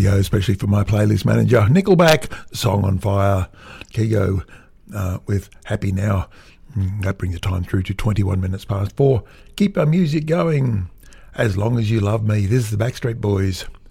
radio, especially for my playlist manager. Nickelback, Song on Fire, Kygo with Happy Now. That brings the time through to 21 minutes past 4. Keep our music going. As long as you love me. This is the Backstreet Boys.